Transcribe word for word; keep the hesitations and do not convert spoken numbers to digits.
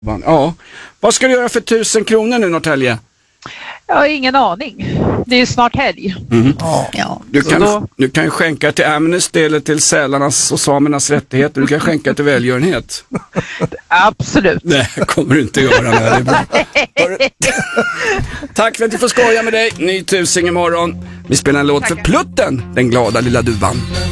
Ja. Vad ska du göra för tusen kronor nu, Norrtälje? Jag har ingen aning. Det är snart helg. Mm. Ja. Du, kan, då... du kan skänka till Amnesty eller till sälarnas och samernas rättigheter. Du kan skänka till välgörenhet. Absolut. Nej, kommer du inte göra. Det är bra. Tack för att du får skoja med dig. Ny tusing imorgon. Vi spelar en låt för Plutten, den glada lilla duvan.